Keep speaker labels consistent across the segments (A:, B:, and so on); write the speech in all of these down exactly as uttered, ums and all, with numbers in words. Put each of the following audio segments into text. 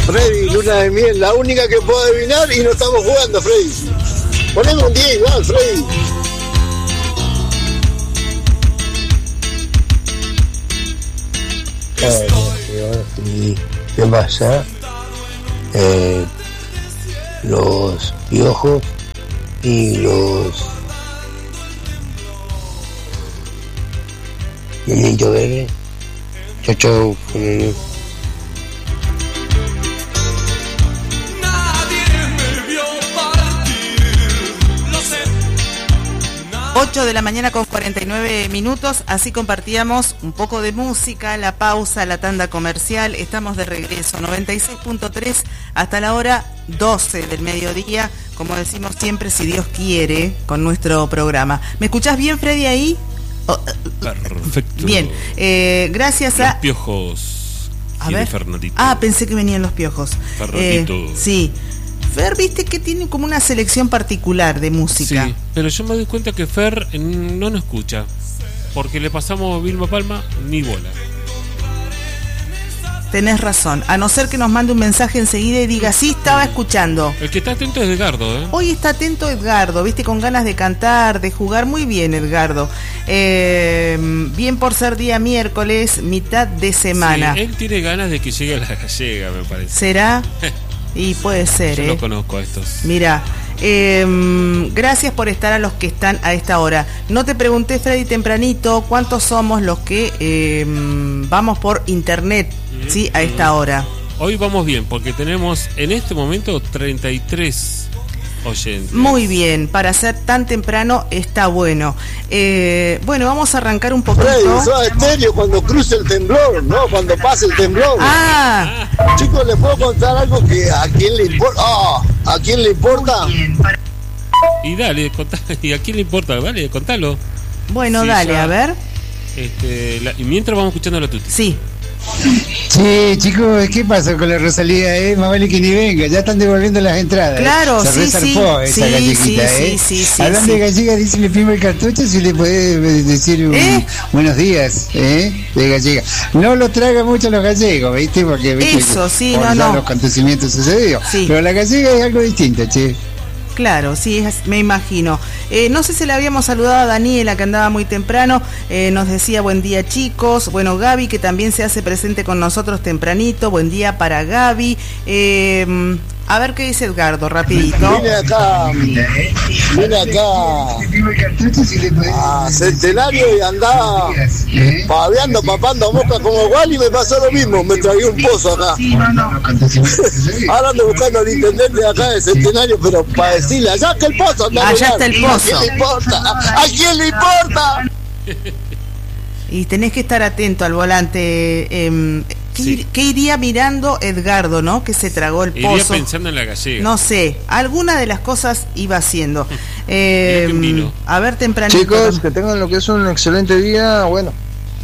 A: Freddy, luna de miel, la única que puedo adivinar y no estamos jugando, Freddy. Ponemos un día igual, Freddy.
B: ¿Y qué pasa? Eh, los piojos y los y el Indio Verde. Chau, chau. Eh.
C: ocho de la mañana con cuarenta y nueve minutos, así compartíamos un poco de música, la pausa, la tanda comercial. Estamos de regreso, noventa y seis punto tres hasta la hora doce del mediodía, como decimos siempre, si Dios quiere, con nuestro programa. ¿Me escuchás bien, Freddy, ahí? Oh,
D: Perfecto.
C: Bien, eh, gracias
D: los
C: a...
D: piojos.
C: A ver.
D: Fernandito.
C: Ah, pensé que venían los piojos.
D: Fernandito.
C: Eh, sí. Fer, viste que tiene como una selección particular de música.
D: Sí, pero yo me doy cuenta que Fer no nos escucha, porque le pasamos Vilma Palma ni bola.
C: Tenés razón, a no ser que nos mande un mensaje enseguida y diga, sí, estaba escuchando.
D: El que está atento es Edgardo, ¿eh?
C: Hoy está atento Edgardo, viste, con ganas de cantar, de jugar. Muy bien, Edgardo. Eh, bien por ser día miércoles, mitad de semana.
D: Sí, él tiene ganas de que llegue a la gallega, me parece.
C: ¿Será? Y puede ser,
D: Yo
C: ¿eh?
D: no conozco a estos.
C: Mira, eh, gracias por estar a los que están a esta hora. No te pregunté, Freddy, tempranito, cuántos somos los que eh, vamos por internet, mm-hmm. ¿sí? A esta hora.
D: Hoy vamos bien, porque tenemos en este momento treinta y tres oyentes.
C: Muy bien, para ser tan temprano está bueno. Eh, bueno, vamos a arrancar un poquito.
A: Freddy, Soda Stereo cuando cruce el temblor, ¿no? Cuando pase el temblor.
C: Ah.
A: Chicos, ¿les puedo contar algo que a quién le importa? Oh, ¿a quién le importa?
D: Y dale, contá, ¿y a quién le importa? Vale, contalo.
C: Bueno, sí, dale, ya, a ver.
D: Este, la, y mientras vamos escuchando la tuti.
C: Sí.
E: Sí, chicos, ¿qué pasa con la Rosalía? Eh? Más vale que ni venga, ya están devolviendo las entradas.
C: Claro,
E: eh. Se
C: sí,
E: resarpó
C: sí,
E: esa
C: sí,
E: galleguita,
C: sí,
E: ¿eh?
C: sí, sí,
E: Hablando
C: sí.
E: de gallega, dice le primo el cartucho, si le puede decir un,
C: ¿Eh?
E: buenos días, ¿eh? De gallega. No lo traga mucho los gallegos, ¿viste? Porque, ¿viste?
C: Eso, sí,
E: por
C: no, no.
E: los acontecimientos sucedidos.
C: Sí.
E: Pero la gallega es algo distinto, che.
C: Claro, sí, es, me imagino. Eh, no sé si le habíamos saludado a Daniela, que andaba muy temprano, eh, nos decía buen día, chicos. Bueno, Gaby, que también se hace presente con nosotros tempranito, buen día para Gaby. Eh, a ver qué dice Edgardo, rapidito.
A: Vine acá, vine acá a Centenario y andaba paveando, papando mosca como igual y me pasó lo mismo, me traía un pozo acá. Ahora ando buscando al intendente de acá de Centenario, pero para decirle, allá está el pozo.
C: Allá está el pozo.
A: ¿A quién le importa? ¿A quién le importa?
C: Y tenés que estar atento al volante. Eh, ¿qué, sí. ¿Qué iría mirando Edgardo, no? Que se tragó el pozo.
D: Iría pensando en la gallega.
C: No sé, alguna de las cosas iba haciendo. Eh, a ver, tempranito.
F: Chicos, que tengan lo que es un excelente día. Bueno,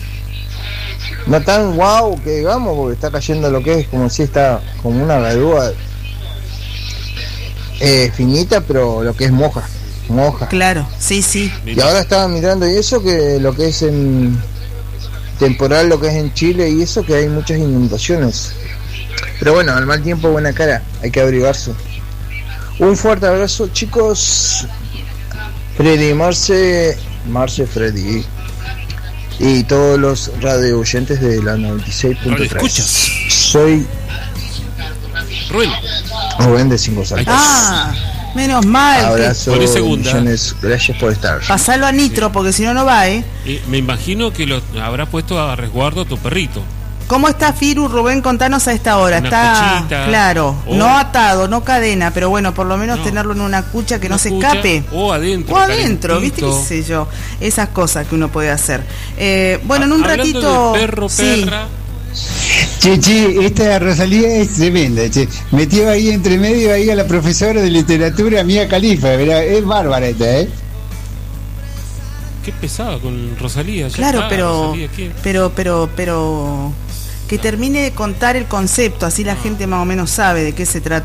F: no tan guau que digamos, porque está cayendo lo que es como si está como una gadúa eh, finita, pero lo que es moja. Moja.
C: Claro, sí, sí.
F: Y ahora estaba mirando y eso que lo que es en temporal, lo que es en Chile y eso que hay muchas inundaciones. Pero bueno, al mal tiempo buena cara, hay que abrigarse. Un fuerte abrazo, chicos. Freddy, Marce, Marce, Freddy y todos los radio oyentes de la noventa y seis punto tres.
D: ¿Escuchas?
F: Soy
D: Rubén.
F: Rubén de Cinco Saltos.
C: Ah. Menos mal.
F: Abrazo,
D: que... segunda.
F: Millones, gracias por estar.
C: Pasalo a Nitro, sí. Porque si no, no va, ¿eh?
D: Y me imagino que lo habrá puesto a resguardo a tu perrito.
C: ¿Cómo está Firu, Rubén? Contanos a esta hora.
D: Una
C: está,
D: cuchita,
C: claro,
D: o...
C: no atado, no cadena, pero bueno, por lo menos
D: no.
C: tenerlo en una cucha que
D: una
C: no se
D: cucha,
C: escape.
D: O adentro.
C: O adentro, ¿viste? ¿Qué sé yo? Esas cosas que uno puede hacer. Eh, bueno, en un
D: Hablando
C: ratito...
D: de perro, perra...
C: Sí.
E: Che, che, esta Rosalía es tremenda, che. Metió ahí entre medio ahí a la profesora de literatura Mía Khalifa, ¿verdad? Es bárbara esta, ¿eh?
D: Qué pesada con Rosalía. Ya
C: claro,
D: está,
C: pero,
D: Rosalía,
C: pero, pero, pero, que termine de contar el concepto, así la gente más o menos sabe de qué se trata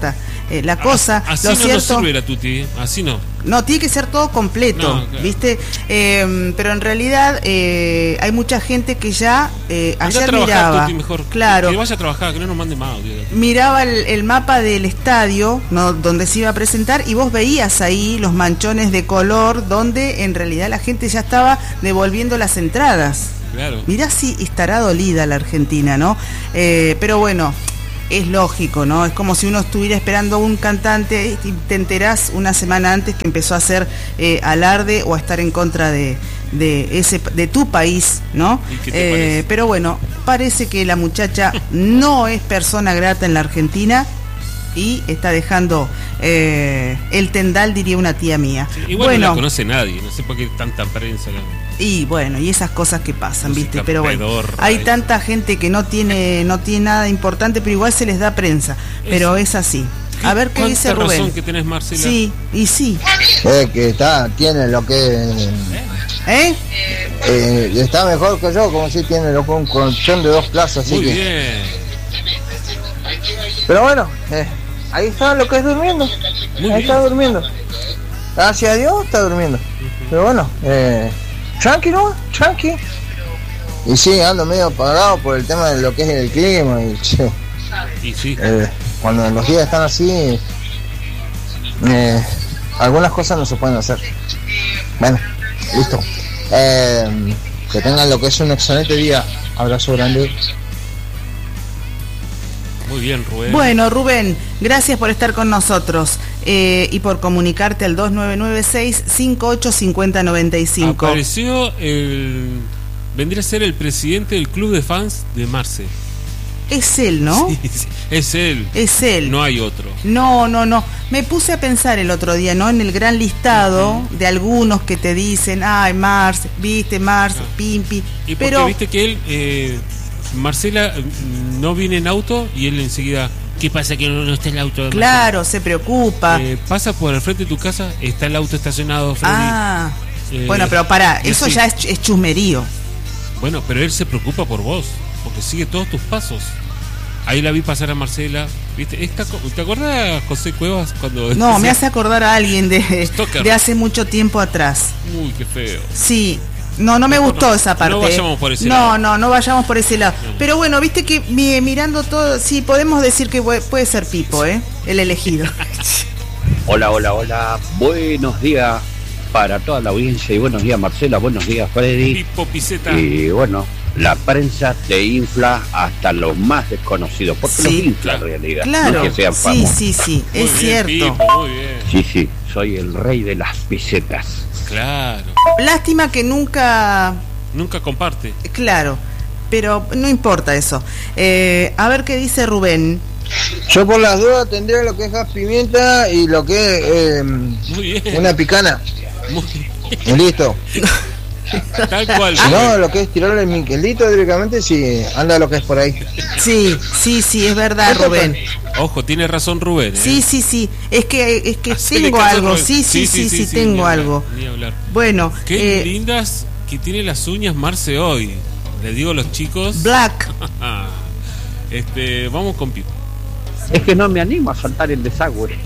C: eh, la cosa.
D: Así
C: Lo
D: no
C: cierto,
D: nos sirve la tuti, así no.
C: No, tiene que ser todo completo,
D: No, claro.
C: ¿viste? Eh, pero en realidad eh, hay mucha gente que ya eh,
D: Anda a
C: ayer
D: trabajar,
C: miraba,
D: Tuti, mejor.
C: claro,
D: Que vaya a trabajar, que no nos mande más audio.
C: miraba el, el mapa del estadio, ¿no?, donde se iba a presentar, y vos veías ahí los manchones de color donde en realidad la gente ya estaba devolviendo las entradas.
D: Claro.
C: Mirá si estará dolida la Argentina, ¿no? Eh, pero bueno, es lógico, ¿no? Es como si uno estuviera esperando a un cantante y te enterás una semana antes que empezó a hacer eh, alarde o a estar en contra de, de ese de tu país, ¿no?
D: ¿Y qué te parece?
C: Eh, pero bueno, parece que la muchacha no es persona grata en la Argentina y está dejando eh, el tendal, diría una tía mía.
D: Sí, igual
C: bueno,
D: no la conoce nadie, no sé por qué tanta prensa. La...
C: Y bueno, y esas cosas que pasan,
D: Música
C: ¿viste? Pero bueno,
D: pedorra,
C: hay
D: eso.
C: tanta gente que no tiene no tiene nada importante, pero igual se les da prensa. Pero es así. A ver qué dice
D: ¿Cuánta
C: Rubén.
D: razón que tenés, Marcela?
C: Sí, y sí.
F: Eh, que está, tiene lo que...
C: ¿Eh?
F: Eh, está mejor que yo, como si tiene lo con colchón de dos plazas, así
D: Muy
F: que...
D: bien.
F: Pero bueno, eh, ahí está lo que es durmiendo.
D: Muy
F: ahí
D: bien.
F: está durmiendo. Gracias a Dios está durmiendo. Pero bueno, eh, tranqui, ¿no? Tranqui. Y sí, ando medio apagado por el tema de lo que es el clima. Y, che,
D: Y sí.
F: eh, cuando los días están así, eh, algunas cosas no se pueden hacer. Bueno, listo. Eh, que tengan lo que es un excelente día. Abrazo grande.
D: Muy bien, Rubén.
C: Bueno, Rubén, gracias por estar con nosotros eh, y por comunicarte al dos nueve nueve seis, cinco ocho cinco cero nueve cinco.
D: Apareció el... Vendría a ser el presidente del club de fans de Marce.
C: Es él, ¿no?
D: Sí, sí, es él.
C: Es él.
D: No hay otro.
C: No, no, no. Me puse a pensar el otro día, ¿no? En el gran listado uh-huh. de algunos que te dicen, ay, Mars, viste, Mars,
D: ah.
C: Pimpi.
D: Y porque
C: pero
D: viste que él, eh, Marcela no viene en auto y él enseguida, ¿qué pasa que no, no está el auto?
C: Claro,
D: Marcela?
C: se preocupa.
D: Eh, pasa por el frente de tu casa, está el auto estacionado, Freddy.
C: Ah,
D: eh,
C: bueno, pero pará, eso
D: así.
C: ya es, es chusmerío.
D: Bueno, pero él se preocupa por vos, porque sigue todos tus pasos. Ahí la vi pasar a Marcela, ¿viste? Esta, ¿te acordás, José Cuevas, cuando...
C: No, me hace acordar a alguien de, de hace mucho tiempo atrás.
D: Uy, qué feo.
C: Sí, no, no me
D: no,
C: gustó
D: no,
C: esa parte.
D: No vayamos por ese
C: no,
D: lado.
C: No, no, no vayamos por ese lado.
D: No.
C: Pero bueno, viste que mi, mirando todo, sí, podemos decir que puede ser Pipo, ¿eh? El elegido.
G: Hola, hola, hola. Buenos días para toda la audiencia y buenos días, Marcela. Buenos días, Freddy.
D: Pipo Piceta.
G: Y bueno, la prensa te infla hasta los más desconocidos, porque
C: sí,
G: los infla en realidad.
C: Claro,
G: no es que sean
C: sí,
G: famosos.
C: sí, sí,
D: Muy
C: es
D: bien,
C: cierto.
D: Pipo, muy bien.
G: Sí, sí, soy el rey de las pesetas.
D: Claro.
C: Lástima que nunca...
D: Nunca comparte.
C: Claro, pero no importa eso. Eh, a ver qué dice Rubén.
F: Yo por las dudas tendría lo que es gas pimienta y lo que es eh,
D: muy bien.
F: una picana.
D: Muy
F: bien. Listo.
D: Tal cual.
F: Si no, lo que es tirarle el Miquelito directamente, si anda lo que es por ahí.
C: Sí, sí, sí, es verdad, Rubén.
D: Ojo, tiene razón Rubén. ¿eh?
C: Sí, sí, sí. Es que es que
D: Hacele
C: tengo
D: caso,
C: algo.
D: Rubén.
C: Sí, sí, sí, sí, sí, sí tengo
D: ni
C: algo.
D: Hablar, ni hablar.
C: Bueno,
D: qué
C: eh,
D: lindas que tiene las uñas Marce hoy. Les digo a los chicos.
C: Black.
D: este, vamos con Pipo.
G: Es que no me animo a saltar el desagüe.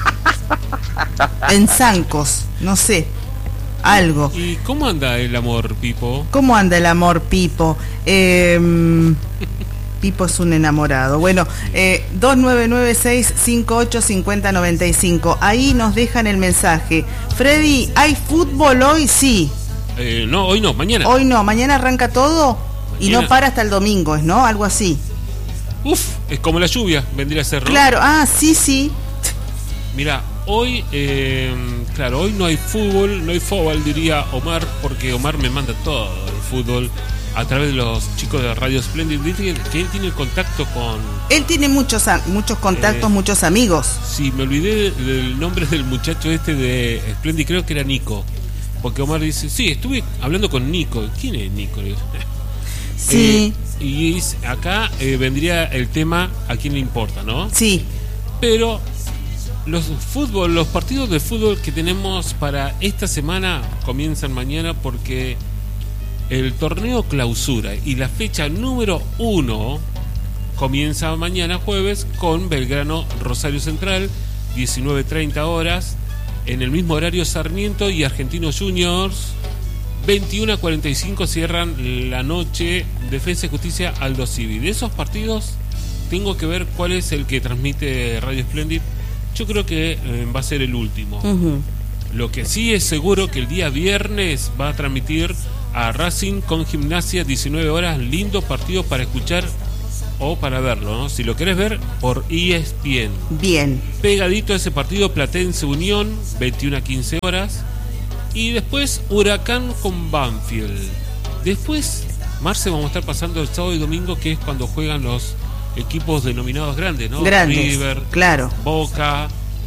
C: En zancos, no sé. Algo.
D: ¿Y cómo anda el amor, Pipo?
C: ¿Cómo anda el amor, Pipo? Eh, Pipo es un enamorado. Bueno, eh, dos nueve nueve seis, cinco ocho cinco cero nueve cinco. Ahí nos dejan el mensaje. Freddy, ¿hay fútbol hoy? Sí.
D: Eh, no, hoy no, mañana.
C: Hoy no, mañana arranca todo y
D: mañana.
C: No para hasta el domingo, ¿no? Algo así.
D: Uf, es como la lluvia, vendría a ser, ¿no?
C: Claro, ah, sí, sí.
D: Mira, hoy, eh, claro, hoy no hay fútbol, no hay fútbol, diría Omar, porque Omar me manda todo el fútbol a través de los chicos de Radio Splendid. Dice que él tiene contacto con...
C: Él tiene muchos muchos contactos, eh, muchos amigos.
D: Sí, me olvidé del nombre del muchacho este de Splendid, creo que era Nico. Porque Omar dice, sí, estuve hablando con Nico. ¿Quién es Nico?
C: Sí.
D: Eh, y es, acá eh, vendría el tema a quién le importa, ¿no?
C: Sí.
D: Pero los fútbol, los partidos de fútbol que tenemos para esta semana comienzan mañana porque el torneo clausura y la fecha número uno comienza mañana jueves con Belgrano Rosario Central diecinueve treinta horas. En el mismo horario, Sarmiento y Argentinos Juniors, veintiuno a cuarenta y cinco, cierran la noche Defensa y Justicia Aldo Civi. De esos partidos tengo que ver cuál es el que transmite Radio Splendid. Yo creo que eh, va a ser el último. Uh-huh. Lo que sí es seguro que el día viernes va a transmitir a Racing con Gimnasia, diecinueve horas, lindo partido para escuchar o para verlo, ¿no? Si lo querés ver, por E S P N.
C: Bien.
D: Pegadito a ese partido, Platense Unión, veintiuno a quince horas. Y después Huracán con Banfield. Después, Marce, vamos a estar pasando el sábado y domingo, que es cuando juegan los equipos denominados grandes, ¿no?
C: Grandes,
D: River,
C: claro.
D: Boca.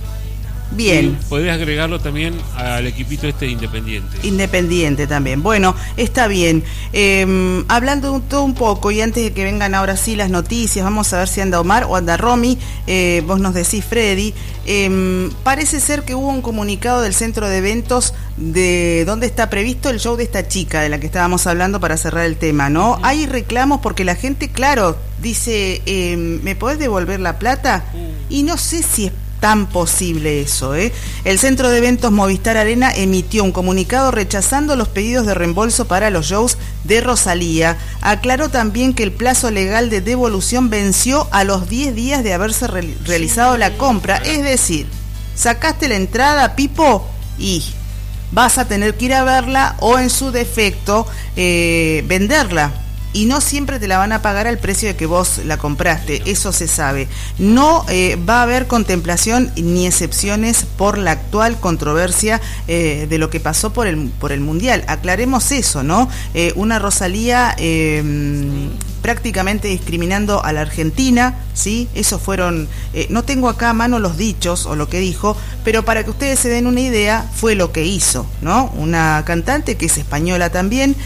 C: Bien.
D: Y podés agregarlo también al equipito este Independiente.
C: Independiente también. Bueno, está bien. Eh, hablando un, todo un poco, y antes de que vengan ahora sí las noticias, vamos a ver si anda Omar o anda Romy. Eh, vos nos decís, Freddy. Eh, parece ser que hubo un comunicado del centro de eventos de donde está previsto el show de esta chica de la que estábamos hablando para cerrar el tema, ¿no? Uh-huh. Hay reclamos porque la gente, claro, dice, eh, ¿me podés devolver la plata? Uh-huh. Y no sé si es tan posible eso, ¿eh? El Centro de Eventos Movistar Arena emitió un comunicado rechazando los pedidos de reembolso para los shows de Rosalía. Aclaró también que el plazo legal de devolución venció a los diez días de haberse re- realizado la compra. Es decir, sacaste la entrada, Pipo, y vas a tener que ir a verla o en su defecto eh, venderla. Y no siempre te la van a pagar al precio de que vos la compraste, eso se sabe. No eh, va a haber contemplación ni excepciones por la actual controversia eh, de lo que pasó por el por el Mundial. Aclaremos eso, ¿no? Eh, una Rosalía eh, prácticamente discriminando a la Argentina, ¿sí? Esos fueron, eh, no tengo acá a mano los dichos o lo que dijo, pero para que ustedes se den una idea, fue lo que hizo, ¿no? Una cantante que es española también,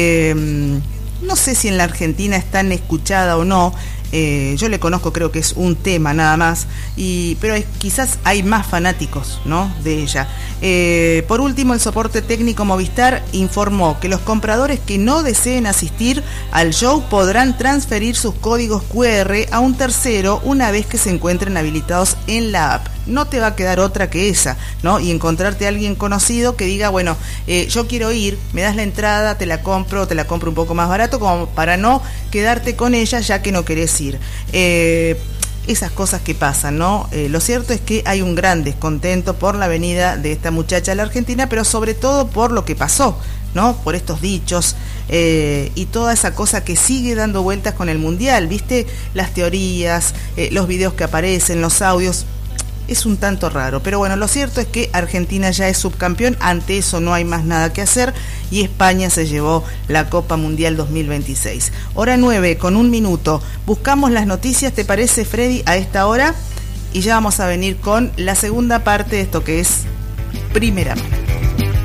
C: eh, no sé si en la Argentina es tan escuchada o no, eh, yo le conozco, creo que es un tema nada más, y pero es, quizás hay más fanáticos, ¿no?, de ella. Eh, por último, el soporte técnico Movistar informó que los compradores que no deseen asistir al show podrán transferir sus códigos cu erre a un tercero una vez que se encuentren habilitados en la app. No te va a quedar otra que esa, ¿no? Y encontrarte a alguien conocido que diga, bueno, eh, yo quiero ir, me das la entrada, te la compro, te la compro un poco más barato, como para no quedarte con ella ya que no querés ir. Eh, esas cosas que pasan, ¿no? Eh, lo cierto es que hay un gran descontento por la venida de esta muchacha a la Argentina, pero sobre todo por lo que pasó, ¿no? Por estos dichos eh, y toda esa cosa que sigue dando vueltas con el Mundial, ¿viste? Las teorías, eh, los videos que aparecen, los audios. Es un tanto raro, pero bueno, lo cierto es que Argentina ya es subcampeón, ante eso no hay más nada que hacer, y España se llevó la Copa Mundial dos mil veintiséis. Hora nueve, con un minuto. Buscamos las noticias, ¿te parece, Freddy, a esta hora? Y ya vamos a venir con la segunda parte de esto que es Primera Mano.